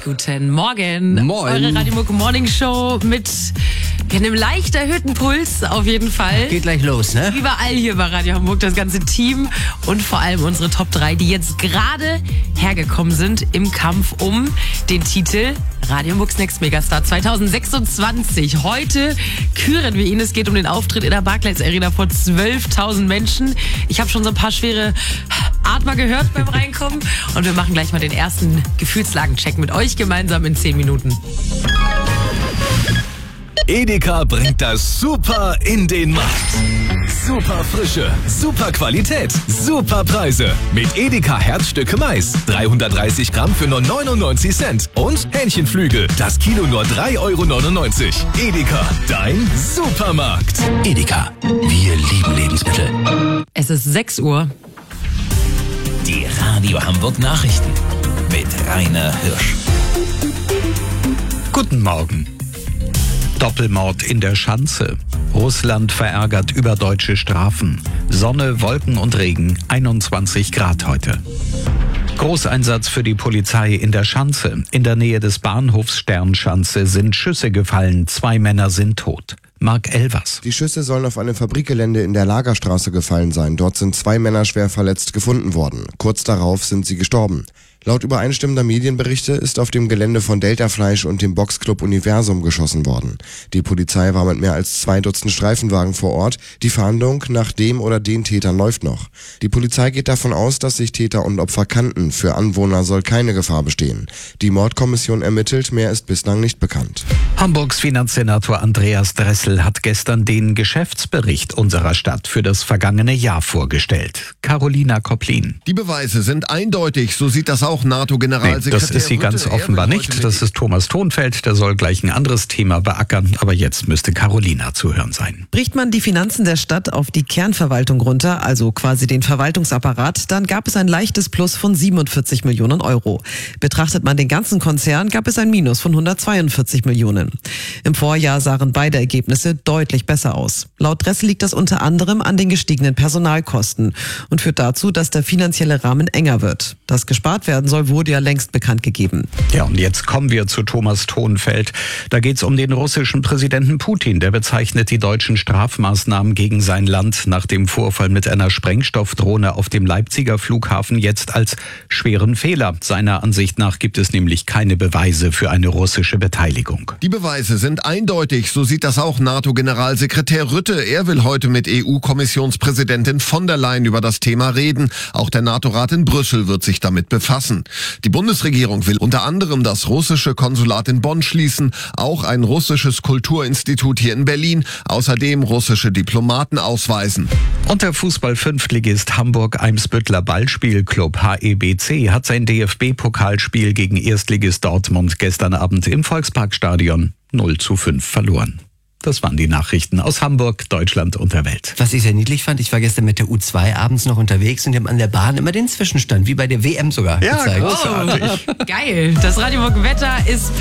Guten Morgen. Moin. Eure Radio Muck Morning Show mit einem leicht erhöhten Puls auf jeden Fall. Geht gleich los, ne? Überall hier bei Radio Hamburg, das ganze Team und vor allem unsere Top 3, die jetzt gerade hergekommen sind im Kampf um den Titel Radio Mucks Next Megastar 2026. Heute küren wir ihn. Es geht um den Auftritt in der Barclays Arena vor 12.000 Menschen. Ich habe schon so ein paar schwere Atmer gehört beim Reinkommen und wir machen gleich mal den ersten Gefühlslagencheck mit euch gemeinsam in 10 Minuten. Edeka bringt das Super in den Markt. Super Frische, super Qualität, super Preise. Mit Edeka Herzstücke Mais. 330 Gramm für nur 99 Cent. Und Hähnchenflügel. Das Kilo nur 3,99 Euro. Edeka, dein Supermarkt. Edeka, wir lieben Lebensmittel. Es ist 6 Uhr. Die Radio Hamburg Nachrichten mit Rainer Hirsch. Guten Morgen. Doppelmord in der Schanze. Russland verärgert über deutsche Strafen. Sonne, Wolken und Regen, 21 Grad heute. Großeinsatz für die Polizei in der Schanze. In der Nähe des Bahnhofs Sternschanze sind Schüsse gefallen. 2 Männer sind tot. Marc Elvers. Die Schüsse sollen auf einem Fabrikgelände in der Lagerstraße gefallen sein. Dort sind 2 Männer schwer verletzt gefunden worden. Kurz darauf sind sie gestorben. Laut übereinstimmender Medienberichte ist auf dem Gelände von Delta Fleisch und dem Boxclub Universum geschossen worden. Die Polizei war mit mehr als 2 Dutzend Streifenwagen vor Ort. Die Fahndung nach dem oder den Tätern läuft noch. Die Polizei geht davon aus, dass sich Täter und Opfer kannten. Für Anwohner soll keine Gefahr bestehen. Die Mordkommission ermittelt, mehr ist bislang nicht bekannt. Hamburgs Finanzsenator Andreas Dressel hat gestern den Geschäftsbericht unserer Stadt für das vergangene Jahr vorgestellt. Carolina Koplin. Die Beweise sind eindeutig, so sieht das auch NATO-Generalsekretär. Das ist sie ganz offenbar nicht. Das ist Thomas Thonfeld, der soll gleich ein anderes Thema beackern. Aber jetzt müsste Carolina zu hören sein. Bricht man die Finanzen der Stadt auf die Kernverwaltung runter, also quasi den Verwaltungsapparat, dann gab es ein leichtes Plus von 47 Millionen Euro. Betrachtet man den ganzen Konzern, gab es ein Minus von 142 Millionen. Im Vorjahr sahen beide Ergebnisse deutlich besser aus. Laut Dressel liegt das unter anderem an den gestiegenen Personalkosten und führt dazu, dass der finanzielle Rahmen enger wird. Dass gespart werden soll, wurde ja längst bekannt gegeben. Ja, und jetzt kommen wir zu Thomas Thonfeld. Da geht es um den russischen Präsidenten Putin. Der bezeichnet die deutschen Strafmaßnahmen gegen sein Land nach dem Vorfall mit einer Sprengstoffdrohne auf dem Leipziger Flughafen jetzt als schweren Fehler. Seiner Ansicht nach gibt es nämlich keine Beweise für eine russische Beteiligung. Die Beweise sind eindeutig, so sieht das auch NATO-Generalsekretär Rutte. Er will heute mit EU-Kommissionspräsidentin von der Leyen über das Thema reden. Auch der NATO-Rat in Brüssel wird sich damit befassen. Die Bundesregierung will unter anderem das russische Konsulat in Bonn schließen, auch ein russisches Kulturinstitut hier in Berlin, außerdem russische Diplomaten ausweisen. Und der Fußball-Fünftligist Hamburg-Eimsbüttler Ballspielclub HEBC hat sein DFB-Pokalspiel gegen Erstligist Dortmund gestern Abend im Volksparkstadion 0:5 verloren. Das waren die Nachrichten aus Hamburg, Deutschland und der Welt. Was ich sehr niedlich fand, ich war gestern mit der U2 abends noch unterwegs und die haben an der Bahn immer den Zwischenstand, wie bei der WM sogar, gezeigt. Großartig. Geil. Das Radio Muck Wetter ist